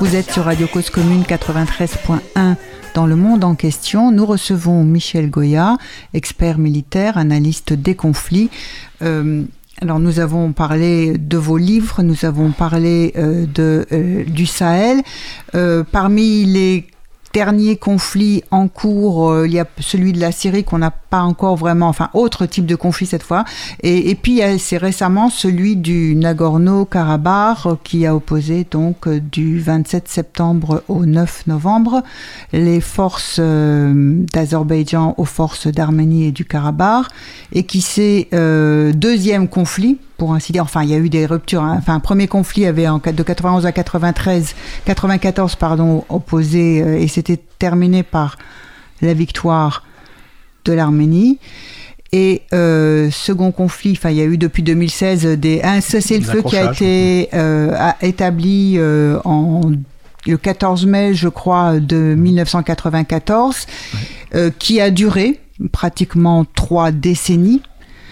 Vous êtes sur Radio Cause Commune 93.1 dans le monde en question. Nous recevons Michel Goya, expert militaire, analyste des conflits. Alors nous avons parlé de vos livres, nous avons parlé du Sahel. Parmi les derniers conflits en cours, il y a celui de la Syrie qu'on n'a pas encore vraiment, enfin autre type de conflit cette fois, et puis c'est récemment celui du Nagorno-Karabakh qui a opposé donc du 27 septembre au 9 novembre les forces d'Azerbaïdjan aux forces d'Arménie et du Karabakh, et qui c'est deuxième conflit pour ainsi dire. Enfin, il y a eu des ruptures. Hein. Enfin, un premier conflit avait de 91 à 94, opposé et c'était terminé par la victoire de l'Arménie. Et second conflit, enfin, il y a eu depuis 2016 un cessez-le-feu qui a été établi le 14 mai, je crois, de 1994, qui a duré pratiquement 3 décennies.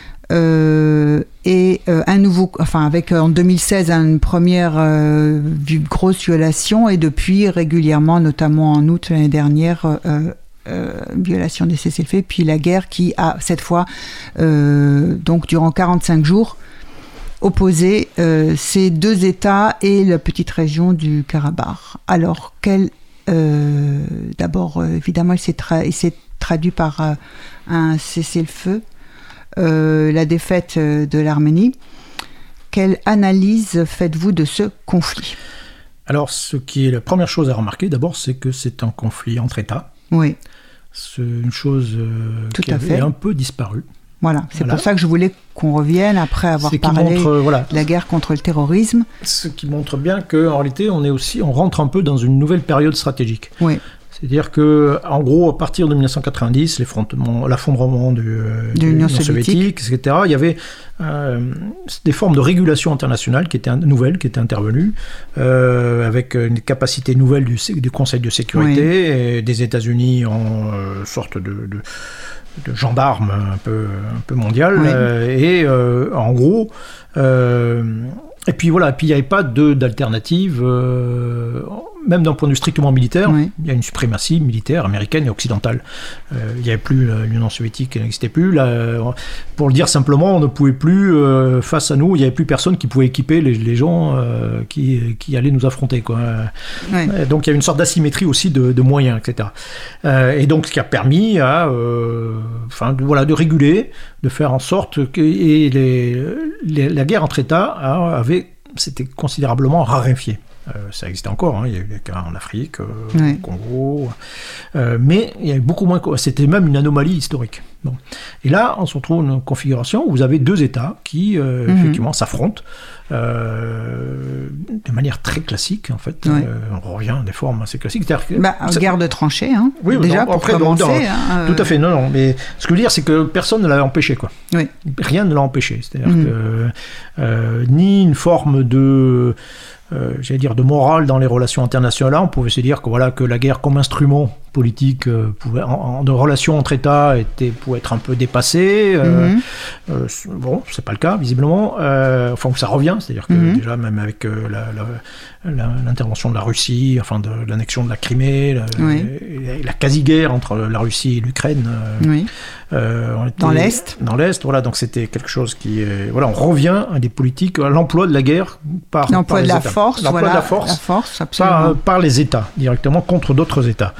Et un nouveau, enfin avec en 2016 une première grosse violation, et depuis régulièrement, notamment en août l'année dernière, violation des cessez-le-feu, puis la guerre qui a cette fois donc durant 45 jours opposé ces deux États et la petite région du Karabakh. Alors d'abord évidemment il s'est traduit par un cessez-le-feu. La défaite de l'Arménie. Quelle analyse faites-vous de ce conflit ? Alors, ce qui est la première chose à remarquer, d'abord, c'est que c'est un conflit entre États. Oui. C'est une chose qui avait un peu disparu. Voilà, c'est pour ça que je voulais qu'on revienne après avoir parlé de la guerre contre le terrorisme. Ce qui montre bien qu'en réalité, on rentre un peu dans une nouvelle période stratégique. Oui. C'est-à-dire que, en gros, à partir de 1990, l'affondrement de l'Union soviétique, etc., il y avait des formes de régulation internationale qui étaient nouvelles, qui étaient intervenues, avec une capacité nouvelle du Conseil de sécurité, et des États-Unis en sorte de gendarme un peu mondial, et en gros, et puis voilà, puis il n'y avait pas d'alternative. Même d'un point de vue strictement militaire, il y a une suprématie militaire américaine et occidentale. Il n'y avait plus l'Union soviétique, elle n'existait plus. Pour le dire simplement, on ne pouvait plus, face à nous, il n'y avait plus personne qui pouvait équiper les gens qui allaient nous affronter, quoi. Donc il y a une sorte d'asymétrie aussi de moyens, etc. Et donc ce qui a permis de réguler, de faire en sorte que la guerre entre États s'était considérablement raréfiée. Ça existait encore, il y a eu des cas en Afrique, au Congo, mais il y avait beaucoup moins. C'était même une anomalie historique. Bon. Et là, on se retrouve dans une configuration où vous avez deux États qui, effectivement, s'affrontent de manière très classique, en fait. On revient à des formes assez classiques. Guerre de tranchées, déjà, pour commencer. Tout à fait, non, mais ce que je veux dire, c'est que personne ne l'a empêché, quoi. Oui. Rien ne l'a empêché. C'est-à-dire que ni une forme de morale dans les relations internationales. On pouvait se dire que la guerre comme instrument politique de relations entre États pouvait être un peu dépassée. Bon, c'est pas le cas, visiblement. Ça revient, c'est-à-dire que déjà, même avec l'intervention de la Russie, de l'annexion de la Crimée, la quasi-guerre entre la Russie et l'Ukraine. Dans l'Est. Dans l'Est, voilà. Donc c'était quelque chose qui on revient à des politiques, à l'emploi de la guerre par l'emploi de la États. force, l'emploi de la force, par les États, directement contre d'autres États.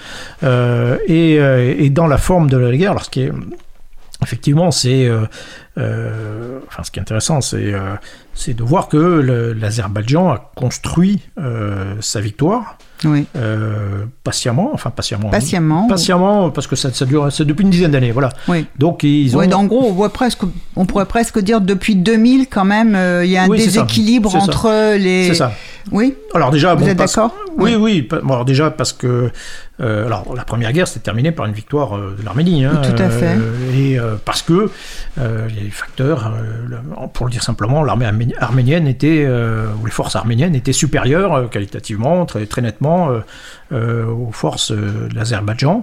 Et dans la forme de la guerre, alors ce qui est effectivement, ce qui est intéressant, c'est de voir que l'Azerbaïdjan a construit sa victoire. Patiemment, parce que ça dure, c'est depuis une dizaine d'années, voilà. Donc ils ont. En gros, on pourrait presque dire depuis 2000 quand même, il y a un déséquilibre entre les. C'est ça. Oui. Alors déjà, vous êtes d'accord ? Oui. Alors déjà parce que la première guerre s'est terminée par une victoire de l'Arménie. Tout à fait. Et parce que il y a des facteurs, pour le dire simplement, l'armée arménienne ou les forces arméniennes étaient supérieures qualitativement, très, très nettement, aux forces de l'Azerbaïdjan.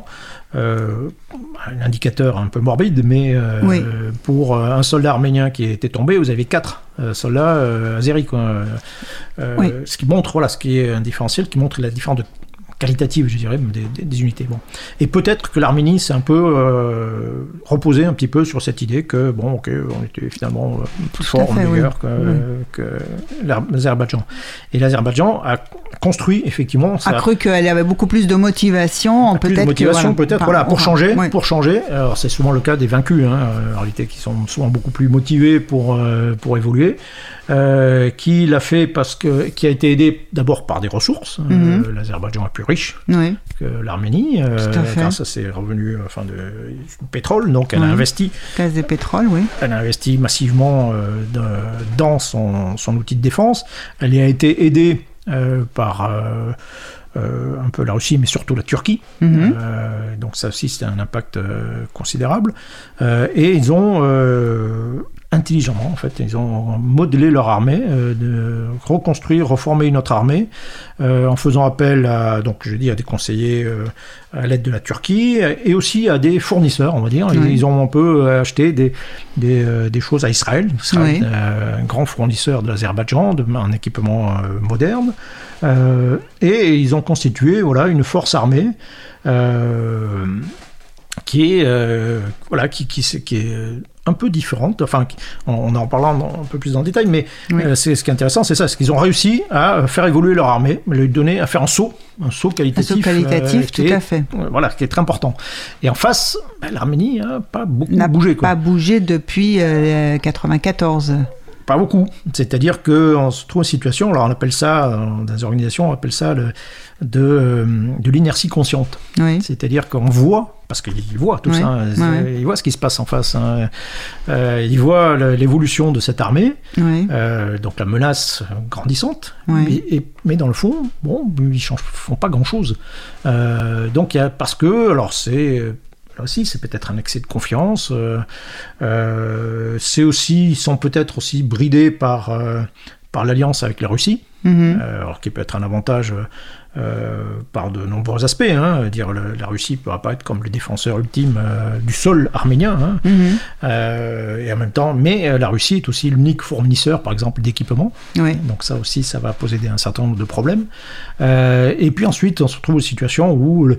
Un indicateur un peu morbide, mais pour un soldat arménien qui était tombé, vous avez 4 soldats azéris, quoi. Ce qui montre, ce qui est un différentiel, qui montre la différence qualitative, je dirais, des unités. Bon. Et peut-être que l'Arménie s'est un peu reposée un petit peu sur cette idée que, on était finalement plus fort, meilleur que l'Azerbaïdjan. Et l'Azerbaïdjan a construit, effectivement... A cru qu'elle avait beaucoup plus de motivation, pour changer. Alors, c'est souvent le cas des vaincus, en réalité, qui sont souvent beaucoup plus motivés pour évoluer. Qui l'a fait qui a été aidé d'abord par des ressources. L'Azerbaïdjan est plus riche que l'Arménie, grâce à ses revenus du pétrole. Donc elle a investi. Gaz et pétrole, oui. Elle a investi massivement dans son outil de défense. Elle a été aidée par un peu la Russie, mais surtout la Turquie. Donc ça aussi, c'était un impact considérable. Et ils ont intelligemment, en fait, ils ont modelé leur armée, de reconstruire, reformer une autre armée, en faisant appel à des conseillers à l'aide de la Turquie, et aussi à des fournisseurs, on va dire. Ils ont un peu acheté des choses à Israël, un grand fournisseur de l'Azerbaïdjan, un équipement moderne, et ils ont constitué une force armée qui est un peu différente, on en parlera un peu plus dans le détail, mais c'est ce qui est intéressant, c'est ça, c'est qu'ils ont réussi à faire évoluer leur armée, à faire un saut qualitatif. Tout à fait. Qui est très important. Et en face, l'Arménie n'a pas beaucoup bougé. Pas bougé depuis 1994. Pas beaucoup. C'est-à-dire qu'on se trouve en situation, alors on appelle ça, dans les organisations, on appelle ça de l'inertie consciente. C'est-à-dire qu'on voit, parce qu'ils voient tout ça, ils voient ce qui se passe en face. Ils voient l'évolution de cette armée, donc la menace grandissante, mais dans le fond, ils font pas grand-chose. Parce que, alors là aussi, c'est peut-être un excès de confiance. C'est aussi, ils sont peut-être aussi bridés par l'alliance avec la Russie, alors qui peut être un avantage par de nombreux aspects. Dire la Russie ne pourra pas être comme le défenseur ultime du sol arménien. Et en même temps, mais la Russie est aussi l'unique fournisseur, par exemple, d'équipements. Donc ça aussi, ça va poser un certain nombre de problèmes. Et puis ensuite, on se retrouve aux situations où le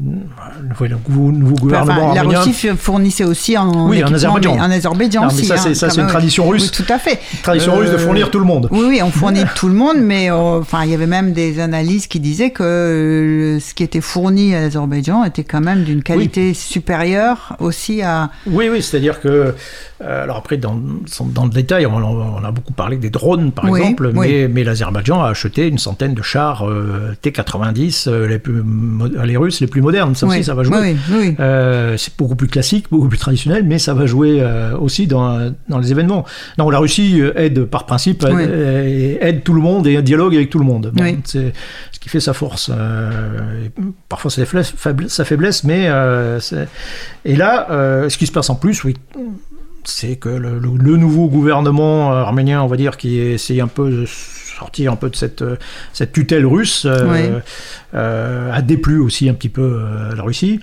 nouveau gouvernement arménien... La Russie fournissait aussi en Azerbaïdjan. En Azerbaïdjan aussi. Mais ça, c'est une tradition russe. Oui, tout à fait. Tradition russe de fournir tout le monde. Oui, on fournit tout le monde, mais il y avait même des analyses qui disaient que ce qui était fourni à l'Azerbaïdjan était quand même d'une qualité supérieure aussi à... Oui, c'est-à-dire que... alors après, dans le détail, on a beaucoup parlé des drones, par exemple, mais l'Azerbaïdjan a acheté une centaine de chars T-90, les Russes les plus modernes. Ça aussi, ça va jouer. C'est beaucoup plus classique, beaucoup plus traditionnel, mais ça va jouer aussi dans les événements. Non, la Russie aide par principe, aide tout le monde et dialogue avec tout le monde. C'est ce qui fait sa force. Parfois, sa faiblesse, mais... Et là, ce qui se passe en plus, c'est que le nouveau gouvernement arménien, on va dire, qui essaye un peu de sortir un peu de cette tutelle russe, a déplu aussi un petit peu la Russie.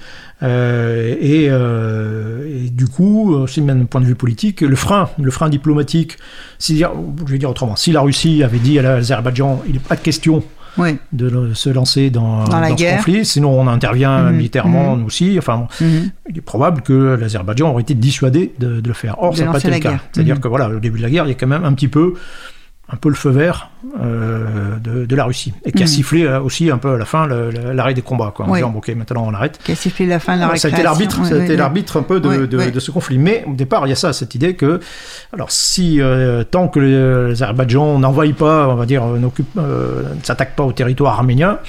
Et du coup, aussi même d'un point de vue politique, le frein diplomatique, je vais dire autrement, si la Russie avait dit à l'Azerbaïdjan, il n'est pas de question de se lancer dans ce conflit, sinon on intervient militairement nous aussi. Il est probable que l'Azerbaïdjan aurait été dissuadé de le faire. Or, ça n'a pas été le cas. C'est-à-dire que au début de la guerre, il y a quand même un peu le feu vert de la Russie, et qui a sifflé aussi un peu à la fin l'arrêt des combats, en disant ok, maintenant on arrête. Qui a sifflé la fin de la récréation. Ça a été l'arbitre un peu de ce conflit. Mais au départ, il y a cette idée que, alors si tant que l'Azerbaïdjan n'envahit pas, on va dire, ne s'attaque pas au territoire arménien,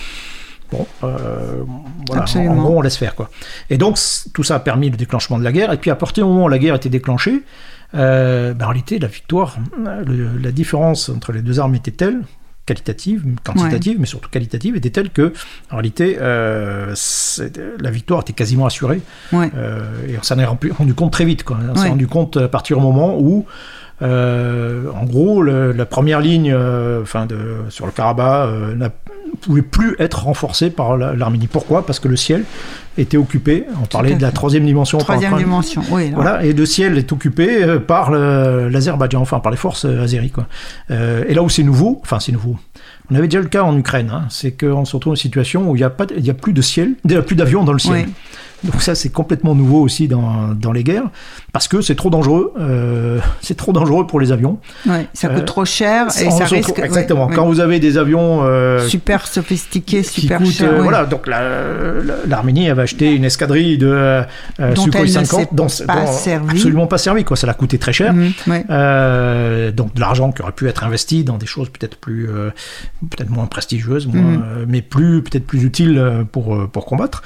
en gros on laisse faire, Et donc tout ça a permis le déclenchement de la guerre. Et puis à partir du moment où la guerre était déclenchée, en réalité, la victoire, la différence entre les deux armes était telle, quantitative, mais surtout qualitative, était telle que, en réalité, la victoire était quasiment assurée. Et on s'en est rendu compte très vite. On s'est rendu compte à partir du moment où, en gros, la première ligne sur le Karabakh ne pouvait plus être renforcée par l'Arménie. Pourquoi ? Parce que le ciel était occupé. On parlait de la troisième dimension. Dimension, oui. Alors. Voilà, et le ciel est occupé par l'Azerbaïdjan, enfin par les forces azéries, quoi. Et là où c'est nouveau, on avait déjà le cas en Ukraine, c'est qu'on se retrouve dans une situation où il y a plus de ciel, plus d'avions dans le ciel. Oui. Donc ça, c'est complètement nouveau aussi dans les guerres, parce que c'est trop dangereux. C'est trop dangereux pour les avions. Ouais, ça coûte trop cher et ça risque... Exactement. Quand vous avez des avions... super sophistiqués, super chers. Voilà, donc l'Arménie avait acheté une escadrille de Sukhoi 50 dont absolument pas servi, quoi. Ça l'a coûté très cher. Donc de l'argent qui aurait pu être investi dans des choses peut-être moins prestigieuses, mais peut-être plus utiles pour combattre.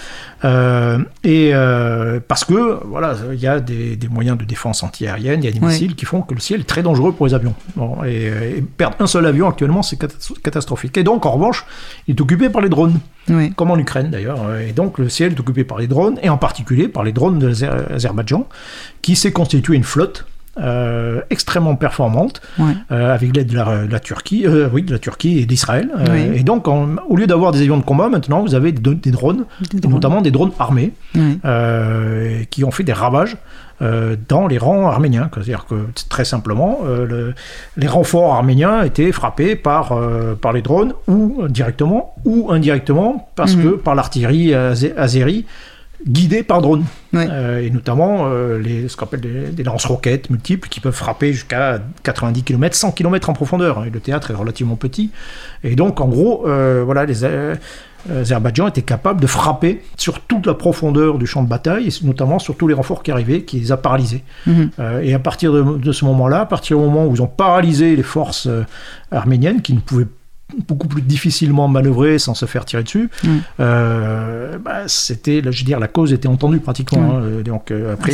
Parce que voilà, il y a des moyens de défense anti-aérienne, il y a des missiles qui font que le ciel est très dangereux pour les avions. Bon, et perdre un seul avion actuellement, c'est catastrophique. Et donc, en revanche, il est occupé par les drones, comme en Ukraine d'ailleurs. Et donc, le ciel est occupé par les drones, et en particulier par les drones de l'Azerbaïdjan, qui s'est constitué une flotte extrêmement performante avec l'aide de la Turquie, de la Turquie et d'Israël. Et donc, au lieu d'avoir des avions de combat, maintenant, vous avez des drones, notamment des drones armés, qui ont fait des ravages dans les rangs arméniens. C'est-à-dire que, très simplement, les renforts arméniens étaient frappés par les drones, ou directement, ou indirectement, parce que par l'artillerie azérie, guidés par drone, et notamment ce qu'on appelle des lance-roquettes multiples qui peuvent frapper jusqu'à 90 km, 100 km en profondeur. Et le théâtre est relativement petit. Et donc, en gros, l'Azerbaïdjan était capable de frapper sur toute la profondeur du champ de bataille, et notamment sur tous les renforts qui arrivaient, qui les a paralysés. Et à partir de ce moment-là, à partir du moment où ils ont paralysé les forces arméniennes, qui ne pouvaient beaucoup plus difficilement manœuvrer sans se faire tirer dessus, c'était, je veux dire, la cause était entendue pratiquement. Donc après,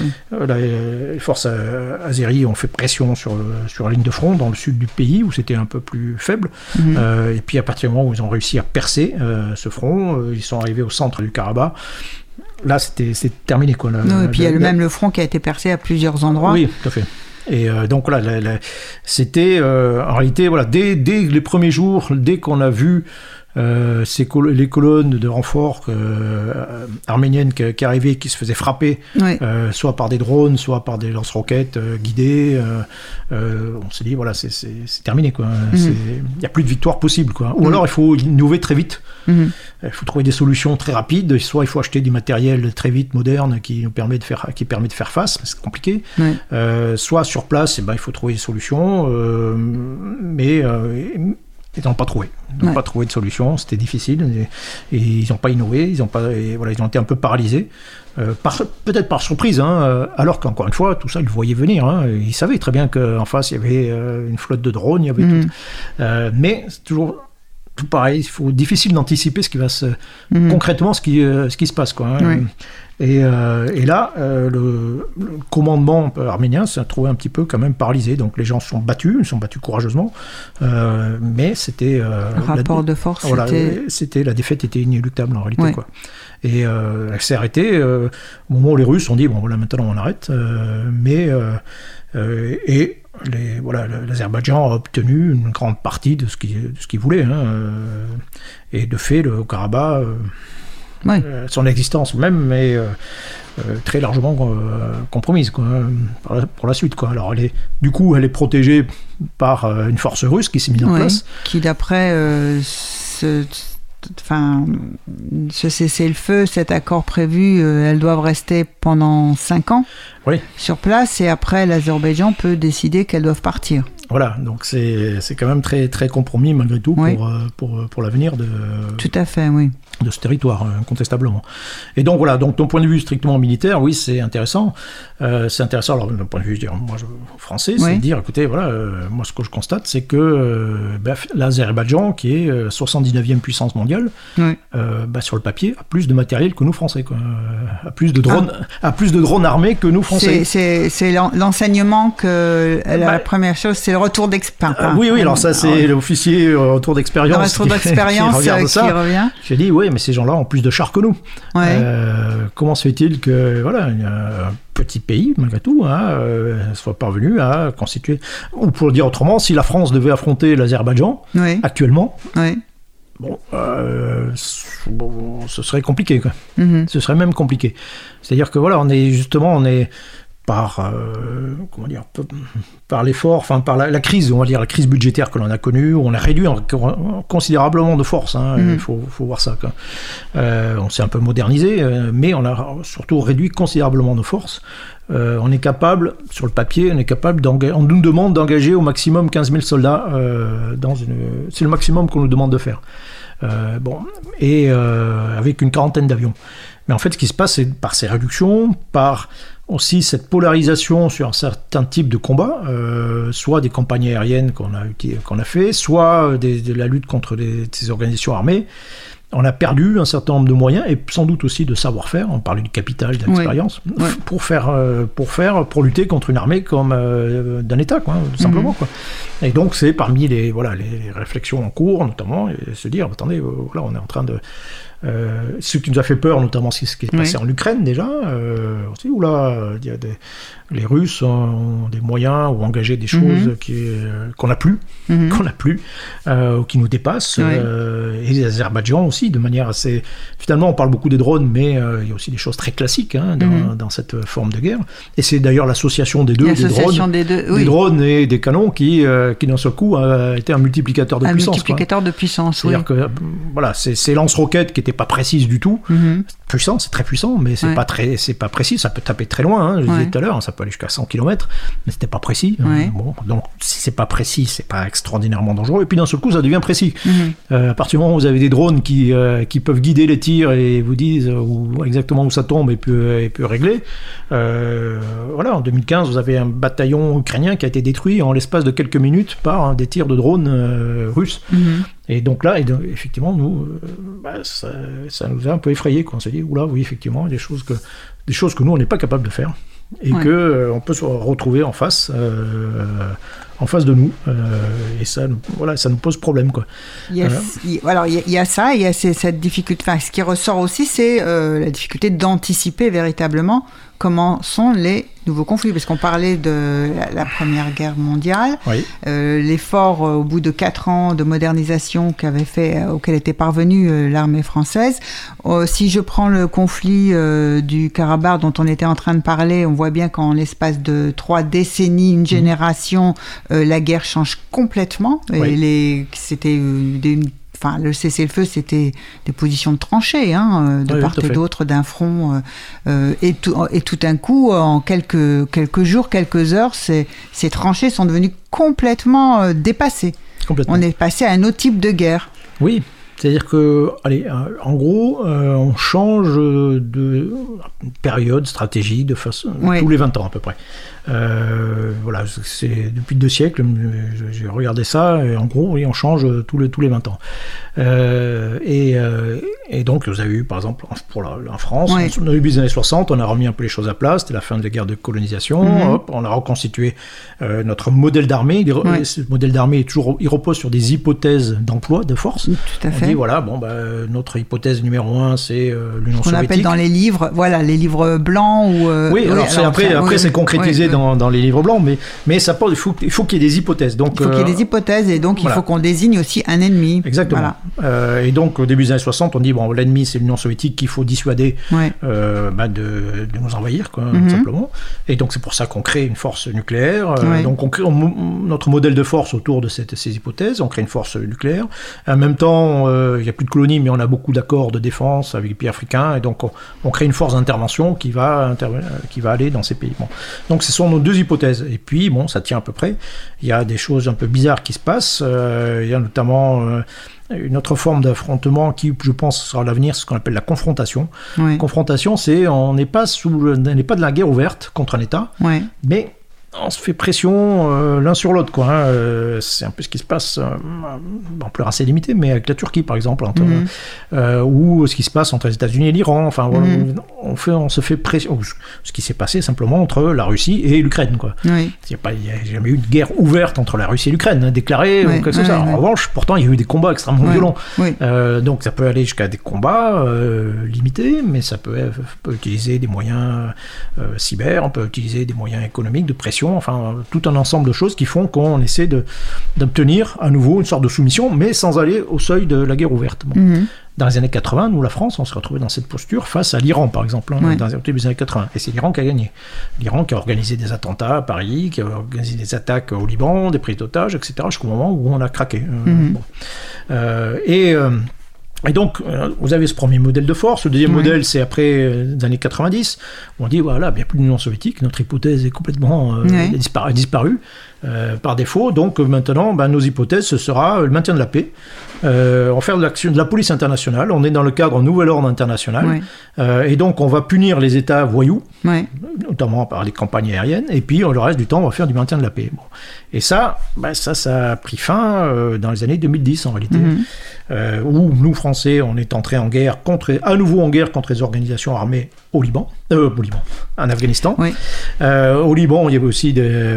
les forces azéries ont fait pression sur la ligne de front dans le sud du pays où c'était un peu plus faible. Et puis à partir du moment où ils ont réussi à percer ce front, ils sont arrivés au centre du Karabakh. Là, c'est terminé, quoi. Et puis il y a même le front qui a été percé à plusieurs endroits. Oui, tout à fait. Et donc voilà, c'était en réalité, voilà, dès les premiers jours, dès qu'on a vu les colonnes de renforts arméniennes qui arrivaient, qui se faisaient frapper, soit par des drones, soit par des lance-roquettes guidés, on s'est dit, voilà, c'est terminé, quoi. Il n'y a plus de victoire possible, quoi. Ou alors il faut innover très vite. Il faut trouver des solutions très rapides. Soit il faut acheter du matériel très vite, moderne, qui permet de faire face, c'est compliqué. Soit sur place, il faut trouver des solutions, mais ils n'ont pas trouvé. Ils n'ont pas trouvé de solution, c'était difficile, et ils n'ont pas innové, ils ont été un peu paralysés, peut-être par surprise, alors qu'encore une fois, tout ça, ils le voyaient venir. Ils savaient très bien qu'en face, il y avait une flotte de drones, il y avait tout. Mais c'est toujours tout pareil, difficile d'anticiper ce qui va concrètement ce qui se passe, quoi. Et là, le commandement arménien s'est trouvé un petit peu quand même paralysé. Donc les gens se sont battus courageusement, mais c'était... rapport de force, la défaite était inéluctable en réalité, quoi. Et elle s'est arrêtée au moment où les Russes ont dit, bon, voilà, maintenant on arrête, l'Azerbaïdjan a obtenu une grande partie de ce qu'il voulait, et de fait, le Karabakh... son existence même est très largement compromise, quoi, pour la suite, quoi. Alors elle est protégée par une force russe qui s'est mise en place, qui d'après ce cessez-le-feu, cet accord prévu, elles doivent rester pendant 5 ans sur place, et après l'Azerbaïdjan peut décider qu'elles doivent partir. Voilà, donc c'est quand même très, très compromis malgré tout pour l'avenir tout à fait, de ce territoire, incontestablement. Et donc voilà, donc d'un point de vue strictement militaire, oui, c'est intéressant. Alors d'un point de vue, français, c'est de dire, écoutez, voilà, moi ce que je constate, c'est que l'Azerbaïdjan, qui est 79e puissance mondiale, sur le papier, a plus de matériel que nous Français, quoi. A plus de drones armés que nous Français. C'est l'enseignement que la première chose, c'est le retour d'expérience. Oui, alors ça, c'est l'officier retour d'expérience. Qui revient. J'ai dit, oui, mais ces gens-là ont plus de chars que nous. Comment se fait-il que, voilà, un petit pays, malgré tout, soit parvenu à constituer... Ou pour le dire autrement, si la France devait affronter l'Azerbaïdjan, actuellement... ce serait compliqué, quoi. Ce serait même compliqué. C'est-à-dire que voilà, on est par l'effort, enfin par la crise, on va dire la crise budgétaire que l'on a connue, on a réduit considérablement de force, il faut voir ça, quoi. On s'est un peu modernisé, mais on a surtout réduit considérablement nos forces. On est capable, sur le papier, on nous demande d'engager au maximum 15 000 soldats c'est le maximum qu'on nous demande de faire. Avec une quarantaine d'avions. Mais en fait, ce qui se passe, c'est par ces réductions, par aussi cette polarisation sur un certain type de combat, soit des campagnes aériennes qu'on a fait, soit de la lutte contre ces organisations armées. On a perdu un certain nombre de moyens et sans doute aussi de savoir-faire. On parlait du capital, de l'expérience, pour lutter contre une armée comme d'un État, quoi, tout simplement, quoi. Et donc c'est parmi les réflexions en cours, notamment, et se dire attendez, voilà, on est en train de ce qui nous a fait peur, notamment ce qui est passé en Ukraine déjà. On s'est dit oula, les Russes ont des moyens ou engagé des choses qu'on n'a plus, ou qui nous dépassent. Et les Azerbaïdjan aussi, de manière assez. Finalement, on parle beaucoup des drones, mais il y a aussi des choses très classiques dans cette forme de guerre. Et c'est d'ailleurs l'association des deux, des drones et des canons qui d'un seul coup a été un multiplicateur de puissance. Un multiplicateur de puissance, c'est-à-dire que voilà, ces lance-roquettes qui n'étaient pas précises du tout. Puissant, c'est très puissant, mais c'est pas précis. Ça peut taper très loin. Je disais tout à l'heure, ça peut aller jusqu'à 100 km, mais c'était pas précis. Bon, donc si c'est pas précis, c'est pas extraordinairement dangereux. Et puis d'un seul coup, ça devient précis. À partir du moment où vous avez des drones qui peuvent guider les tirs et vous disent exactement où ça tombe et peut régler. Voilà, en 2015, vous avez un bataillon ukrainien qui a été détruit en l'espace de quelques minutes par des tirs de drones russes. Et donc là, effectivement, nous, ça nous a un peu effrayés, quoi. On s'est dit, oula, oui, effectivement, il y a des choses que nous, on n'est pas capable de faire. Et qu'on peut se retrouver en face de nous. Et ça nous pose problème, quoi. Alors, il y a ça, il y a cette difficulté. Enfin, ce qui ressort aussi, c'est la difficulté d'anticiper véritablement comment sont les nouveaux conflits, parce qu'on parlait de la Première Guerre mondiale, l'effort au bout de 4 ans de modernisation auquel était parvenue l'armée française. Si je prends le conflit du Karabakh dont on était en train de parler, on voit bien qu'en l'espace de 3 décennies, une génération, la guerre change complètement. Et le cessez-le-feu, c'était des positions de tranchées, de part et d'autre d'un front. Et tout d'un coup, en quelques jours, quelques heures, ces tranchées sont devenues complètement dépassées. On est passé à un autre type de guerre. Oui. C'est-à-dire que, en gros, on change de période stratégique de façon tous les 20 ans à peu près. Voilà, c'est depuis 2 siècles, j'ai regardé ça, et en gros, on change tous les 20 ans. Et donc, vous avez eu, par exemple, en France, au début des années 60, on a remis un peu les choses à plat, c'était la fin de la guerre de colonisation, on a reconstitué notre modèle d'armée. Ce modèle d'armée, il repose sur des hypothèses d'emploi, de force. Tout à fait. On dit, voilà, notre hypothèse numéro 1, c'est l'Union soviétique. On appelle dans les livres, les livres blancs. Après, c'est concrétisé dans les livres blancs, mais ça il faut qu'il y ait des hypothèses. Donc, il faut qu'il y ait des hypothèses, et donc il faut qu'on désigne aussi un ennemi. Exactement. Voilà. Et donc, au début des années 60, on dit, l'ennemi, c'est l'Union soviétique qu'il faut dissuader de nous envahir, quoi, tout simplement. Et donc, c'est pour ça qu'on crée une force nucléaire. Donc, on crée notre modèle de force autour de ces hypothèses. On crée une force nucléaire. En même temps, il n'y a plus de colonies, mais on a beaucoup d'accords de défense avec les pays africains, et donc on crée une force d'intervention qui va aller dans ces pays. Donc ce sont nos 2 hypothèses, et puis ça tient à peu près. Il y a des choses un peu bizarres qui se passent, il y a notamment une autre forme d'affrontement qui, je pense, sera l'avenir, c'est ce qu'on appelle la confrontation. Confrontation, c'est on n'est pas de la guerre ouverte contre un État, mais on se fait pression l'un sur l'autre, quoi. C'est un peu ce qui se passe, ampleur assez limitée, mais avec la Turquie, par exemple, ou ce qui se passe entre les États-Unis et l'Iran. Enfin, voilà, on se fait pression. Ce qui s'est passé simplement entre la Russie et l'Ukraine, quoi. Il n'y a jamais eu de guerre ouverte entre la Russie et l'Ukraine, déclarée ou quelque chose. En revanche, pourtant, il y a eu des combats extrêmement violents. Donc, ça peut aller jusqu'à des combats limités, mais ça peut utiliser des moyens cyber, on peut utiliser des moyens économiques de pression répression, enfin tout un ensemble de choses qui font qu'on essaie d'obtenir à nouveau une sorte de soumission, mais sans aller au seuil de la guerre ouverte. Bon. Dans les années 80, nous, la France, on se retrouvait dans cette posture face à l'Iran, par exemple, dans les début des années 80. Et c'est l'Iran qui a gagné. L'Iran qui a organisé des attentats à Paris, qui a organisé des attaques au Liban, des prises d'otages, etc., jusqu'au moment où on a craqué. Et donc, vous avez ce premier modèle de force. Le deuxième modèle, c'est après les années 90, où on dit, voilà, il n'y a plus d'Union soviétique, notre hypothèse est complètement disparue par défaut. Donc maintenant, nos hypothèses, ce sera le maintien de la paix. On va faire de la police internationale. On est dans le cadre nouvel ordre international. Et donc, on va punir les États voyous, notamment par les campagnes aériennes. Et puis, le reste du temps, on va faire du maintien de la paix. Bon. Et ça a pris fin dans les années 2010, en réalité. Où nous, Français, on est entrés à nouveau en guerre contre les organisations armées au Liban, en Afghanistan. Au Liban, il y avait aussi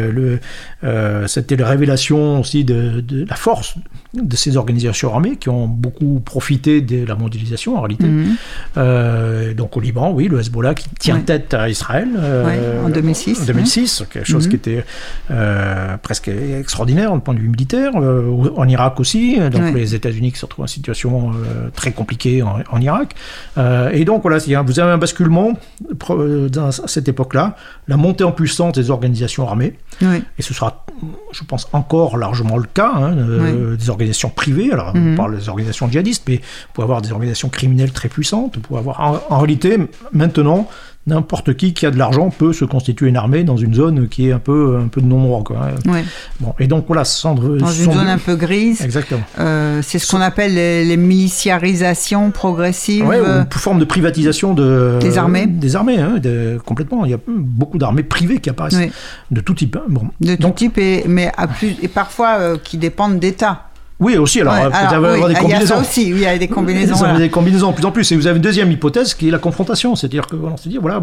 c'était la révélation aussi de la force de ces organisations armées qui ont beaucoup profité de la mondialisation, en réalité. Donc au Liban, oui, le Hezbollah qui tient tête à Israël. En 2006. En 2006, quelque chose qui était presque extraordinaire du point de vue militaire. En Irak aussi, donc les États-Unis qui se retrouvent en situation très compliquée en Irak. Et donc voilà, vous avez un basculement à cette époque-là, la montée en puissance des organisations armées, et ce sera, je pense, encore largement le cas, des organisations privées. Alors on parle des organisations djihadistes, mais vous pouvez avoir des organisations criminelles très puissantes, vous pouvez avoir en réalité, maintenant, n'importe qui a de l'argent peut se constituer une armée dans une zone qui est un peu de non-droit. Bon, et donc voilà, dans une zone un peu grise. Exactement. C'est ce qu'on appelle les militarisations progressives. Ou forme de privatisation des armées. Des armées, complètement. Il y a beaucoup d'armées privées qui apparaissent, de tout type. Bon. De tout type, mais parfois qui dépendent d'États. Oui, aussi, alors vous allez avoir des combinaisons. Il y a ça aussi, il y a des combinaisons. Vous avez des combinaisons de plus en plus. Et vous avez une deuxième hypothèse qui est la confrontation. C'est-à-dire qu'on se dit, voilà,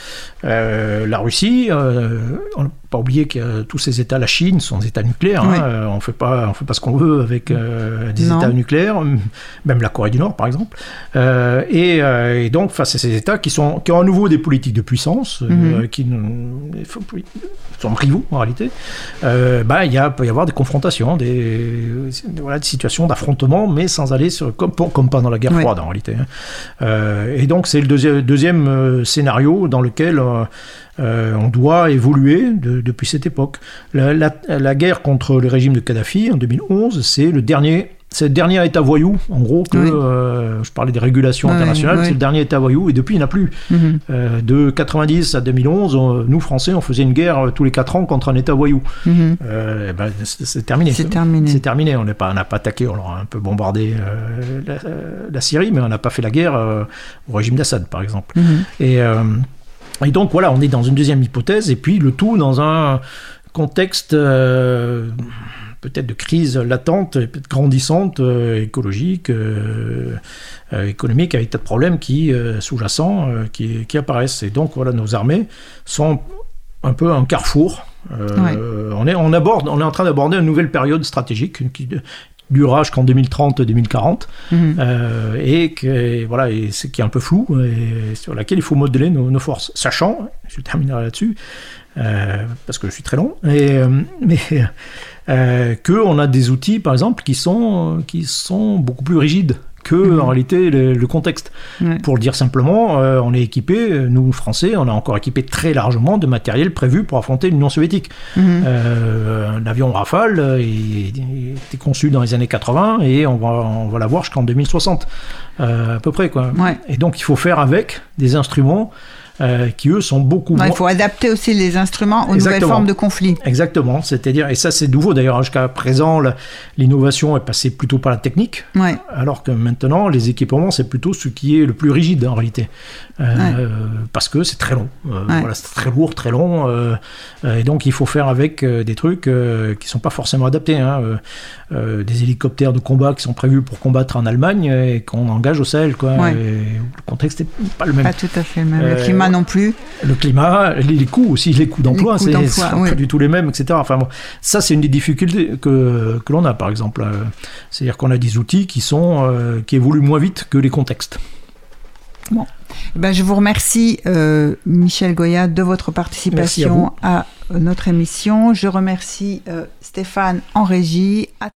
la Russie, on n'a pas oublié que tous ces États, la Chine, sont des États nucléaires. On fait pas ce qu'on veut avec des États nucléaires, même la Corée du Nord, par exemple. Et donc, face à ces États qui ont à nouveau des politiques de puissance, qui sont rivaux, en réalité, il peut y avoir des confrontations, des situations d'affrontement, mais sans aller comme pendant la guerre froide, en réalité. Et donc, c'est le deuxième scénario dans lequel on doit évoluer depuis cette époque. La guerre contre le régime de Kadhafi, en 2011, c'est le dernier État voyou, en gros, je parlais des régulations internationales, c'est le dernier État voyou, et depuis, il n'y en a plus. De 90 à 2011, nous, Français, on faisait une guerre tous les 4 ans contre un État voyou. C'est terminé. C'est terminé. On n'a pas attaqué, on a un peu bombardé la Syrie, mais on n'a pas fait la guerre au régime d'Assad, par exemple. Et donc, voilà, on est dans une deuxième hypothèse, et puis le tout dans un contexte peut-être de crise latente, peut-être grandissante, écologique, économique, avec des tas de problèmes sous-jacents qui apparaissent. Et donc, voilà, nos armées sont un peu un carrefour. On est en train d'aborder une nouvelle période stratégique qui durera jusqu'en 2030-2040, et qui est un peu flou, et sur laquelle il faut modeler nos forces. Sachant, je terminerai là-dessus, parce que je suis très long, qu'on a des outils, par exemple, qui sont beaucoup plus rigides que, en réalité, le contexte. Pour le dire simplement, on est équipé, nous, Français, on a encore équipé très largement de matériel prévu pour affronter l'Union soviétique. Un avion Rafale était conçu dans les années 80 et on va l'avoir jusqu'en 2060, à peu près, quoi. Et donc, il faut faire avec des instruments qui, eux, sont beaucoup moins... Il faut adapter aussi les instruments aux nouvelles formes de conflit. Exactement, c'est-à-dire, et ça c'est nouveau d'ailleurs, jusqu'à présent, l'innovation est passée plutôt par la technique, alors que maintenant, les équipements, c'est plutôt ce qui est le plus rigide, en réalité. Parce que c'est très long. C'est très lourd, très long, et donc il faut faire avec des trucs qui ne sont pas forcément adaptés. Des hélicoptères de combat qui sont prévus pour combattre en Allemagne et qu'on engage au Sahel, quoi. Et le contexte n'est pas le même. Pas tout à fait le même. Le climat non plus. Le climat, les coûts aussi, les coûts d'emploi, c'est pas du tout les mêmes, etc. Enfin bon, ça c'est une des difficultés que l'on a, par exemple. C'est-à-dire qu'on a des outils qui évoluent moins vite que les contextes. Bon. Je vous remercie, Michel Goya, de votre participation à notre émission. Je remercie Stéphane en régie.